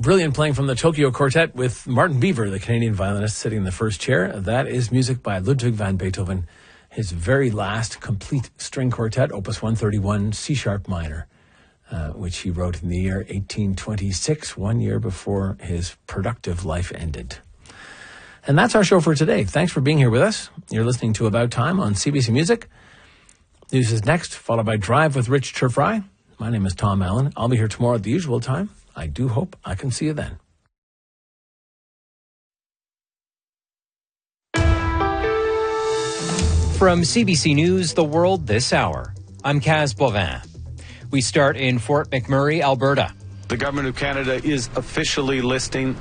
Brilliant playing from the Tokyo Quartet with Martin Beaver, the Canadian violinist, sitting in the first chair. That is music by Ludwig van Beethoven, his very last complete string quartet, Opus 131, C-sharp minor, which he wrote in the year 1826, 1 year before his productive life ended. And that's our show for today. Thanks for being here with us. You're listening to About Time on CBC Music. News is next, followed by Drive with Rich Turfry. My name is Tom Allen. I'll be here tomorrow at the usual time. I do hope I can see you then. From CBC News, The World This Hour, I'm Kaz Bovin. We start in Fort McMurray, Alberta. The Government of Canada is officially listing